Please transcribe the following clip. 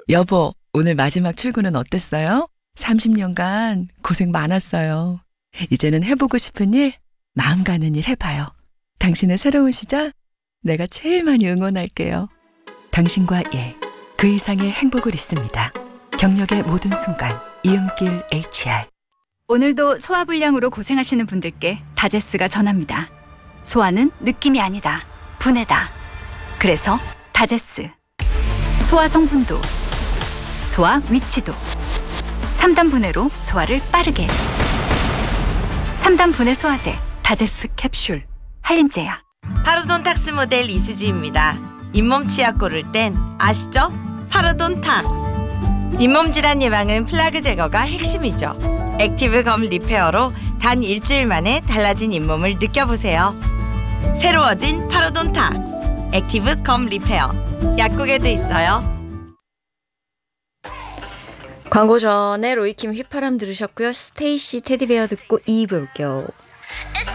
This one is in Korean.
여보, 오늘 마지막 출근은 어땠어요? 30년간 고생 많았어요. 이제는 해보고 싶은 일, 마음 가는 일 해봐요. 당신의 새로운 시작, 내가 제일 많이 응원할게요. 당신과 일, 그 이상의 행복을 있습니다. 경력의 모든 순간, 이음길 HR. 오늘도 소화불량으로 고생하시는 분들께 다제스가 전합니다. 소화는 느낌이 아니다. 분해다. 그래서 다제스. 소화 성분도, 소화 위치도. 3단 분해로 소화를 빠르게. 3단 분해 소화제 다제스 캡슐. 한림제약. 파로돈탁스 모델 이수지입니다. 잇몸 치약 고를 땐 아시죠? 파로돈탁스. 잇몸 질환 예방은 플라그 제거가 핵심이죠. 액티브 검 리페어로 단 일주일 만에 달라진 잇몸을 느껴보세요. 새로워진 파로돈탁스 액티브 검 리페어. 약국에도 있어요. 광고 전에 로이킴 휘파람 들으셨고요. 스테이시 테디베어 듣고 2부 올게요. It's